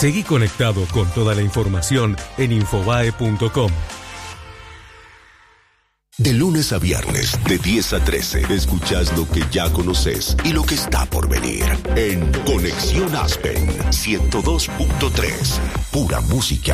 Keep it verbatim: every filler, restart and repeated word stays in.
Seguí conectado con toda la información en infobae punto com. De lunes a viernes, de diez a trece, escuchás lo que ya conoces y lo que está por venir en Conexión Aspen ciento dos punto tres. Pura música.